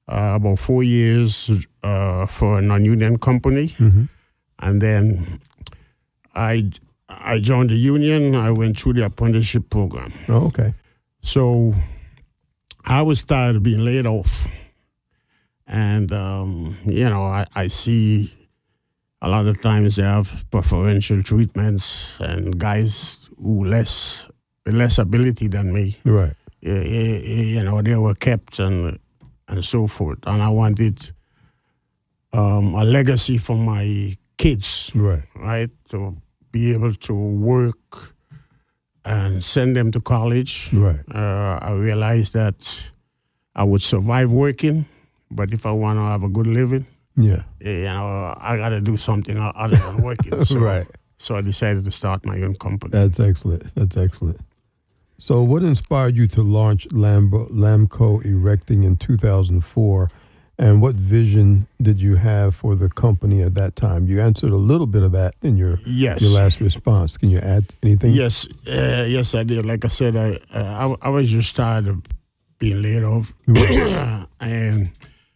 about 4 years for a non-union company. And then I joined the union. I went through the apprenticeship program. Oh, okay. So I was tired of being laid off. And, I see a lot of times they have preferential treatments and guys who less ability than me. Right. They were kept and so forth. And I wanted a legacy for my kids, right? To be able to work and send them to college. Right. I realized that I would survive working, but if I want to have a good living, I got to do something other than working. So I decided to start my own company. That's excellent. So what inspired you to launch Lamco Erecting in 2004, and what vision did you have for the company at that time? You answered a little bit of that in your last response. Can you add anything? Yes, I did. Like I said, I was just tired of being laid off, and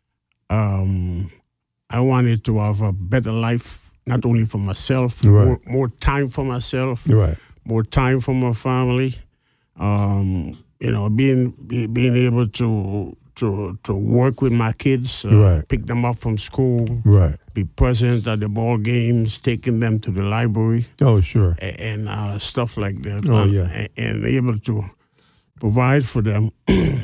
I wanted to have a better life, not only for myself, more time for myself, more time for my family. Being able to work with my kids, pick them up from school, be present at the ball games, taking them to the library. Oh, sure. And stuff like that. And able to provide for them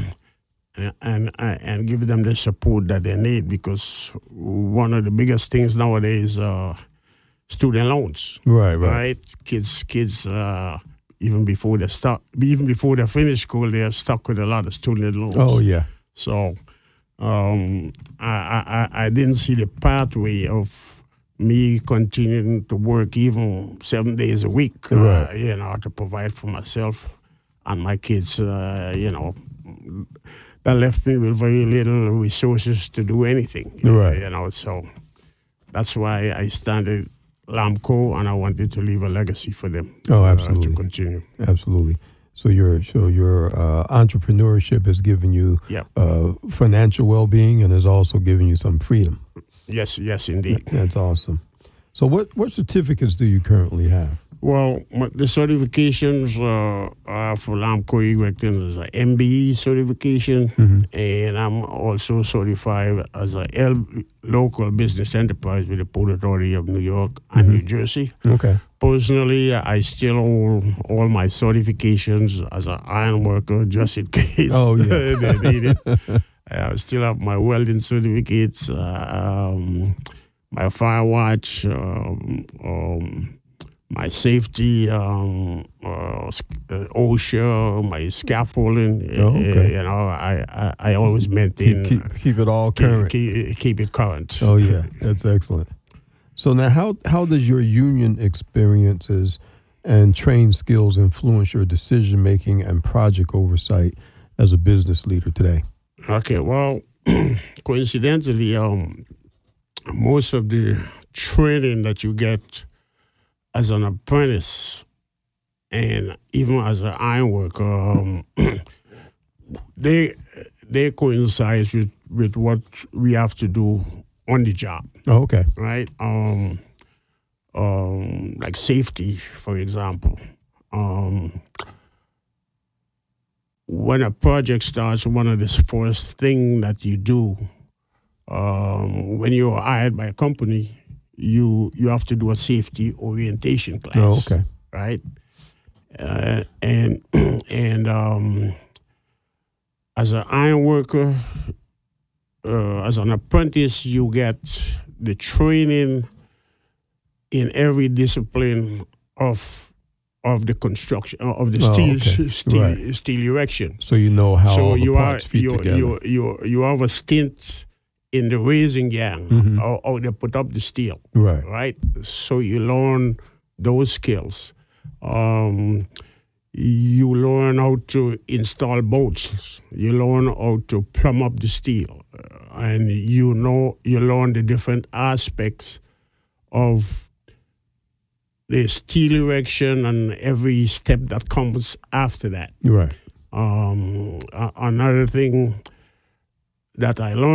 and give them the support that they need, because one of the biggest things nowadays are student loans. Right? Kids. Even before they finish school, they're stuck with a lot of student loans. Oh, yeah. So I didn't see the pathway of me continuing to work even 7 days a week, to provide for myself and my kids. That left me with very little resources to do anything. So that's why I started Lamco, and I wanted to leave a legacy for them. Oh, absolutely. To continue. Absolutely. So your entrepreneurship has given you financial well-being and has also given you some freedom. Yes, indeed. That's awesome. So what certificates do you currently have? Well, the certifications for Lamco Erecting is an MBE certification, and I'm also certified as a local business enterprise with the Port Authority of New York and New Jersey. Okay. Personally, I still hold all my certifications as an iron worker, just in case they need it. I still have my welding certificates, my fire watch, my safety, OSHA, my scaffolding. I always maintain. Keep it all current. Keep it current. Oh, yeah. That's excellent. So now how does your union experiences and trained skills influence your decision-making and project oversight as a business leader today? Okay, well, coincidentally, most of the training that you get as an apprentice and even as an iron worker, they coincide with what we have to do on the job. Oh, okay. Right? Like safety, for example. When a project starts, one of the first thing that you do when you're hired by a company, you have to do a safety orientation class. Oh, okay. Right? And as an iron worker, as an apprentice, you get the training in every discipline of the construction of the steel erection. So you know how all the parts fit together. You have a stint in the raising gang, how they put up the steel. Right. So you learn those skills. You learn how to install bolts. You learn how to plumb up the steel, and you learn the different aspects of the steel erection and every step that comes after that. Right. Another thing that I learned